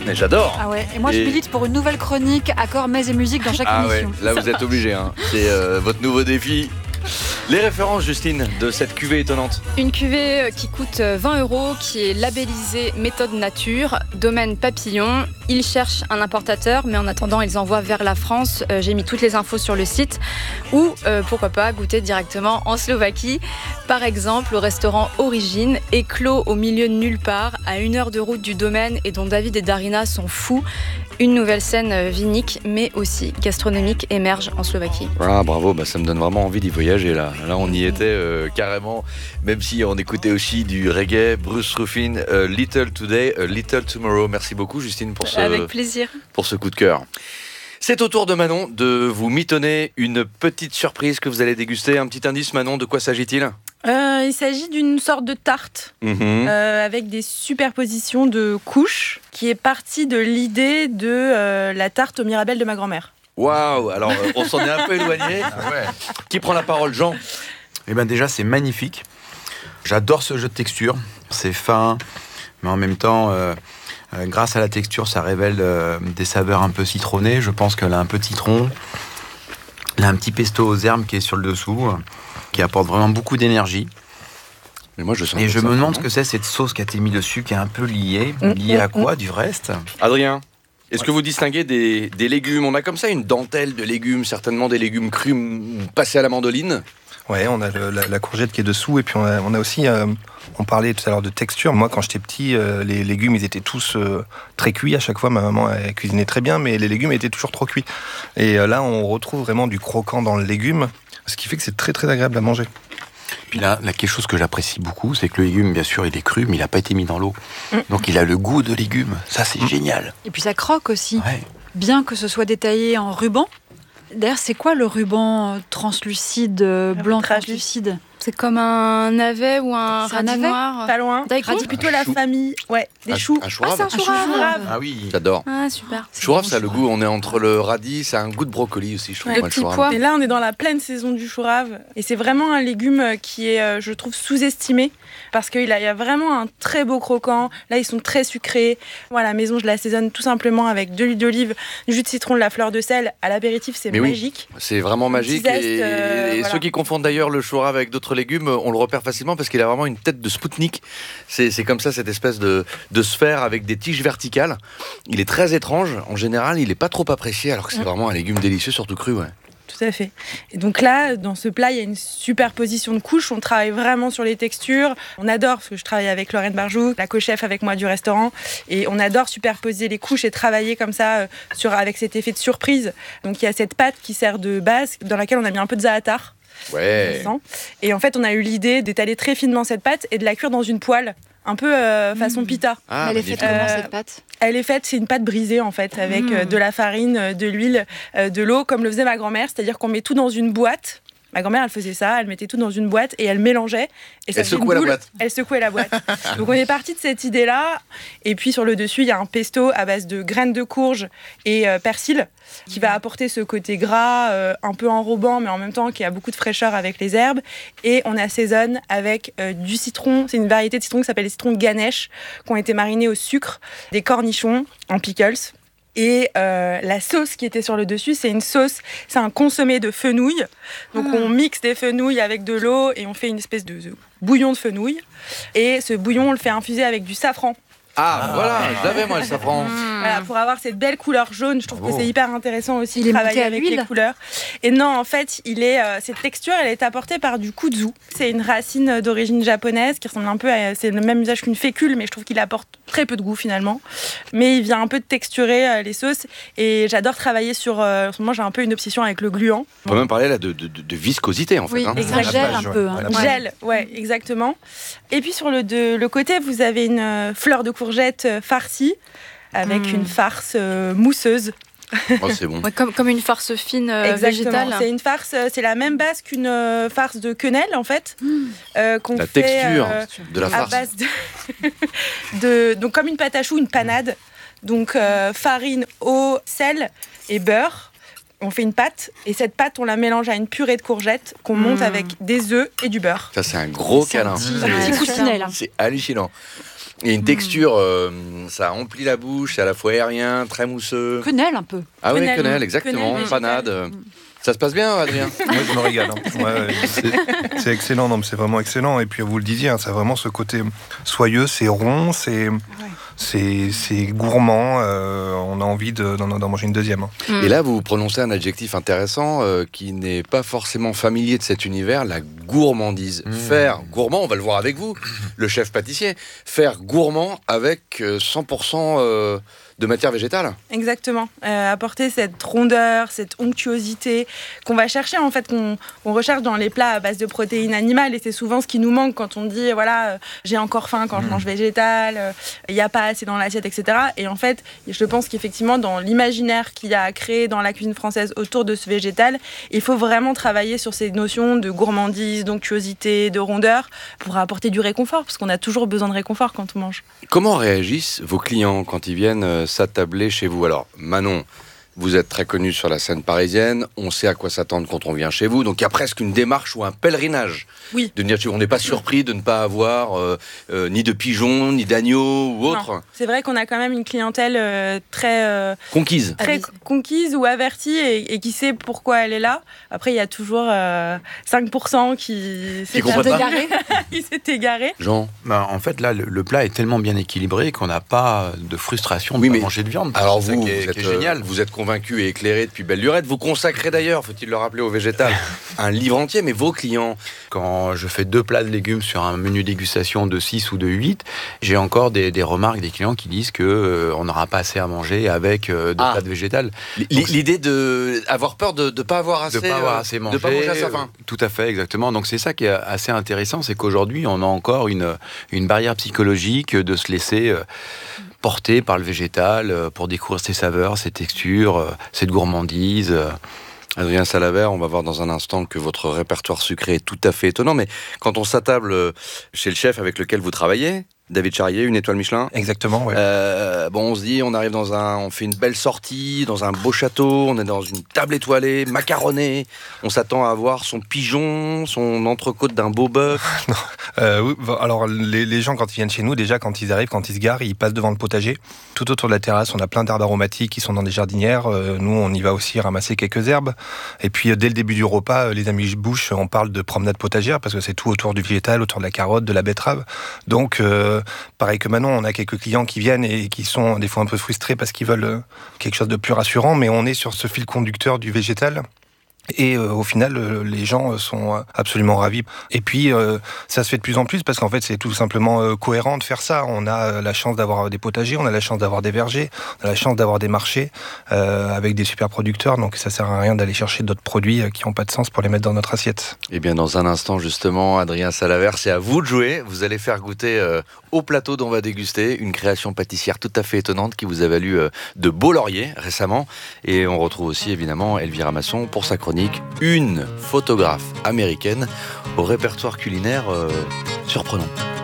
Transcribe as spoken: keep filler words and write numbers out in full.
Mais j'adore. Ah ouais. Et moi, Et... je milite pour une nouvelle chronique accords, mets et musique dans chaque ah émission. Ouais. Là, vous êtes obligés. Hein. C'est euh, votre nouveau défi. Les références, Justine, de cette cuvée étonnante. Une cuvée qui coûte vingt euros, qui est labellisée méthode nature, domaine papillon. Ils cherchent un importateur, mais en attendant, ils envoient vers la France. Euh, j'ai mis toutes les infos sur le site. Ou, euh, pourquoi pas, goûter directement en Slovaquie. Par exemple, le restaurant Origine, éclos au milieu de nulle part, à une heure de route du domaine et dont David et Darina sont fous. Une nouvelle scène vinique, mais aussi gastronomique, émerge en Slovaquie. Ah, bravo, bah, ça me donne vraiment envie d'y voyager là. Là, on y était euh, carrément, même si on écoutait aussi du reggae. Bruce Ruffin, uh, Little Today, uh, Little Tomorrow. Merci beaucoup, Justine, pour ce, Avec plaisir. pour ce coup de cœur. C'est au tour de Manon de vous mitonner une petite surprise que vous allez déguster. Un petit indice, Manon, de quoi s'agit-il ? Euh, il s'agit d'une sorte de tarte mmh. euh, avec des superpositions de couches qui est partie de l'idée de euh, la tarte au Mirabelle de ma grand-mère. Waouh, alors euh, on s'en est un peu éloigné. Ah ouais. Qui prend la parole, Jean ? Eh ben déjà, c'est magnifique. J'adore ce jeu de texture. C'est fin, mais en même temps, euh, euh, grâce à la texture, ça révèle euh, des saveurs un peu citronnées. Je pense qu'elle a un peu de citron. Elle a un petit pesto aux herbes qui est sur le dessous, qui apporte vraiment beaucoup d'énergie. Mais moi, je sens Et je ça, me demande non ce que c'est cette sauce qui a été mise dessus, qui est un peu liée. Liée à quoi, du reste ? Adrien, est-ce que vous distinguez des, des légumes ? On a comme ça une dentelle de légumes, certainement des légumes crus passés à la mandoline. Ouais, on a le, la, la courgette qui est dessous et puis on a, on a aussi, euh, on parlait tout à l'heure de texture. Moi, quand j'étais petit, euh, les légumes, ils étaient tous euh, très cuits. À chaque fois, ma maman elle cuisinait très bien, mais les légumes étaient toujours trop cuits. Et euh, là, on retrouve vraiment du croquant dans le légume, ce qui fait que c'est très très agréable à manger. Puis là, là, quelque chose que j'apprécie beaucoup, c'est que le légume, bien sûr, il est cru, mais il n'a pas été mis dans l'eau. Mmh. Donc il a le goût de légume. Ça, c'est mmh. génial. Et puis ça croque aussi. Ouais. Bien que ce soit détaillé en ruban. D'ailleurs, c'est quoi le ruban translucide, blanc translucide ? C'est comme un navet ou un C'est un radis navet noir. Pas loin. Radis plutôt la chou. famille. Ouais, des Un, choux. un chourave. Ah, c'est un chourave. Ah oui. J'adore. Ah, super. Chourave, ça a le goût, on est entre le radis, ça a un goût de brocoli aussi, je trouve. Ouais, moi, le petit chourave. pois. Et là, on est dans la pleine saison du chourave. Et c'est vraiment un légume qui est, je trouve, sous-estimé. Parce qu'il a, il y a vraiment un très beau croquant. Là, ils sont très sucrés. Moi, à la maison, je l'assaisonne tout simplement avec de l'huile d'olive, du jus de citron, de la fleur de sel. À l'apéritif, c'est Mais magique. Oui, c'est vraiment magique. Zeste, et euh, et voilà. ceux qui confondent d'ailleurs le chourave avec d'autres légumes, on le repère facilement parce qu'il a vraiment une tête de Spoutnik. C'est, c'est comme ça, cette espèce de, de sphère avec des tiges verticales. Il est très étrange. En général, il n'est pas trop apprécié alors que c'est mmh. vraiment un légume délicieux, surtout cru. Ouais. Tout à fait. Et donc là, dans ce plat, il y a une superposition de couches. On travaille vraiment sur les textures. On adore, parce que je travaille avec Lorraine Barjou, la co-chef avec moi du restaurant. Et on adore superposer les couches et travailler comme ça, euh, sur, avec cet effet de surprise. Donc il y a cette pâte qui sert de base, dans laquelle on a mis un peu de za'atar. Ouais. Et en fait, on a eu l'idée d'étaler très finement cette pâte et de la cuire dans une poêle. Un peu euh, façon pita. Ah, elle est faite comment Euh, cette pâte ? Elle est faite, c'est une pâte brisée en fait, avec Mmh. euh, de la farine, de l'huile, euh, de l'eau, comme le faisait ma grand-mère. C'est-à-dire qu'on met tout dans une boîte. Ma grand-mère, elle faisait ça, elle mettait tout dans une boîte et elle mélangeait. Et ça Elle faisait une secouait la boule. boîte. Elle secouait la boîte. Donc on est parti de cette idée-là. Et puis sur le dessus, il y a un pesto à base de graines de courge et euh, persil qui va apporter ce côté gras, euh, un peu enrobant, mais en même temps qui a beaucoup de fraîcheur avec les herbes. Et on assaisonne avec euh, du citron. C'est une variété de citron qui s'appelle les citrons Ganesh, qui ont été marinés au sucre, des cornichons en pickles. Et euh, la sauce qui était sur le dessus, c'est une sauce, c'est un consommé de fenouil. Donc ah. on mixe des fenouils avec de l'eau et on fait une espèce de, de bouillon de fenouil. Et ce bouillon, on le fait infuser avec du safran. Ah, voilà, je l'avais moi le safran. Mmh. Voilà, pour avoir cette belle couleur jaune, je trouve oh. que c'est hyper intéressant aussi il de travailler avec les couleurs. Et non, en fait, il est, euh, cette texture, elle est apportée par du kudzu. C'est une racine d'origine japonaise qui ressemble un peu à, c'est le même usage qu'une fécule, mais je trouve qu'il apporte très peu de goût finalement. Mais il vient un peu de texturer euh, les sauces. Et j'adore travailler sur, euh, en ce moment, j'ai un peu une obsession avec le gluant. On peut même parler là de, de, de viscosité en fait. Oui, hein. exact. Gel un peu. Hein. Ouais. Gel, ouais, exactement. Et puis sur le, de, le côté, vous avez une euh, fleur de courgette euh, farcie avec mmh. une farce euh, mousseuse. Oh, c'est bon. Ouais, comme, comme une farce fine euh, végétale. C'est une farce, c'est la même base qu'une euh, farce de quenelle en fait. Mmh. Euh, qu'on la fait, texture euh, de la farce. À base de, de donc comme une pâte à choux, une panade. Donc euh, farine, eau, sel et beurre. On fait une pâte et cette pâte, on la mélange à une purée de courgettes qu'on mmh. monte avec des œufs et du beurre. Ça, c'est un gros c'est câlin. Un petit, un petit coussinet là. C'est hallucinant. Il y a une texture, euh, ça emplit la bouche, c'est à la fois aérien, très mousseux. Quenelle un peu. Ah oui, Quenelle, quenelle, exactement, quenelle panade. Ça se passe bien, Adrien? Moi, je me régale. Hein. Ouais, ouais, c'est, c'est excellent, non, mais c'est vraiment excellent. Et puis, vous le disiez, hein, ça a vraiment ce côté soyeux, c'est rond, c'est, ouais. c'est, c'est gourmand. Euh, on a envie de, d'en, d'en manger une deuxième. Hein. Mm. Et là, vous prononcez un adjectif intéressant euh, qui n'est pas forcément familier de cet univers, la gourmandise. Mm. Faire gourmand, on va le voir avec vous, le chef pâtissier, faire gourmand avec euh, cent pour cent euh, de matière végétale. Exactement. Euh, apporter cette rondeur, cette onctuosité qu'on va chercher, en fait, qu'on, qu'on recherche dans les plats à base de protéines animales. Et c'est souvent ce qui nous manque quand on dit, voilà, euh, j'ai encore faim quand mmh. je mange végétal, il euh, n'y a pas assez dans l'assiette, et cetera. Et en fait, je pense qu'effectivement, dans l'imaginaire qu'il y a à créer dans la cuisine française autour de ce végétal, il faut vraiment travailler sur ces notions de gourmandise, d'onctuosité, de rondeur, pour apporter du réconfort, parce qu'on a toujours besoin de réconfort quand on mange. Comment réagissent vos clients quand ils viennent euh, s'attabler chez vous? Alors, Manon, vous êtes très connue sur la scène parisienne, on sait à quoi s'attendre quand on vient chez vous, donc il y a presque une démarche ou un pèlerinage. Oui. De dire, on n'est pas surpris de ne pas avoir euh, euh, ni de pigeons, ni d'agneaux ou autre. Non. C'est vrai qu'on a quand même une clientèle euh, très... Euh, conquise. Très conquise ou avertie et, et qui sait pourquoi elle est là. Après, il y a toujours euh, cinq pour cent qui s'est égaré. Il s'est égaré. Jean, ben, en fait, là, le, le plat est tellement bien équilibré qu'on n'a pas de frustration de oui, pas mais manger de viande. Alors c'est vous, qui est, vous êtes, qui est génial. Vous êtes convaincu et éclairé depuis belle lurette. Vous consacrez d'ailleurs, faut-il le rappeler, au végétal, un livre entier. Mais vos clients, quand je fais deux plats de légumes sur un menu dégustation de six ou de huit, j'ai encore des, des remarques des clients qui disent que euh, on n'aura pas assez à manger avec euh, deux ah. plats de végétal. Donc, l'idée de avoir peur de ne pas avoir assez, de pas avoir assez mangé, de pas manger à sa faim. Euh, tout à fait, exactement. Donc c'est ça qui est assez intéressant, c'est qu'aujourd'hui on a encore une une barrière psychologique de se laisser euh, porté par le végétal euh, pour découvrir ses saveurs, ses textures, euh, cette gourmandise. Euh. Adrien Salavert, on va voir dans un instant que votre répertoire sucré est tout à fait étonnant, mais quand on s'attable chez le chef avec lequel vous travaillez, David Charrier, une étoile Michelin. Exactement, ouais. Euh, bon, on se dit, on arrive dans un, on fait une belle sortie, dans un beau château, on est dans une table étoilée, macaronnée. On s'attend à avoir son pigeon, son entrecôte d'un beau bœuf. euh, oui, alors les, les gens quand ils viennent chez nous, déjà quand ils arrivent, quand ils se garent, ils passent devant le potager. Tout autour de la terrasse, on a plein d'herbes aromatiques qui sont dans des jardinières. Euh, nous, on y va aussi ramasser quelques herbes. Et puis, euh, dès le début du repas, euh, les amis bouche, on parle de promenade potagère parce que c'est tout autour du végétal, autour de la carotte, de la betterave. Donc, euh, pareil que Manon, on a quelques clients qui viennent et qui sont des fois un peu frustrés parce qu'ils veulent quelque chose de plus rassurant, mais on est sur ce fil conducteur du végétal. Et euh, au final, euh, les gens sont absolument ravis. Et puis, euh, ça se fait de plus en plus parce qu'en fait, c'est tout simplement euh, cohérent de faire ça. On a la chance d'avoir des potagers, on a la chance d'avoir des vergers, on a la chance d'avoir des marchés euh, avec des super producteurs. Donc, ça sert à rien d'aller chercher d'autres produits qui n'ont pas de sens pour les mettre dans notre assiette. Eh bien, dans un instant, justement, Adrien Salavert, c'est à vous de jouer. Vous allez faire goûter euh, au plateau dont on va déguster une création pâtissière tout à fait étonnante qui vous a valu euh, de beaux lauriers récemment. Et on retrouve aussi, évidemment, Elvira Masson pour sa chronique. Une photographe américaine au répertoire culinaire euh, surprenant.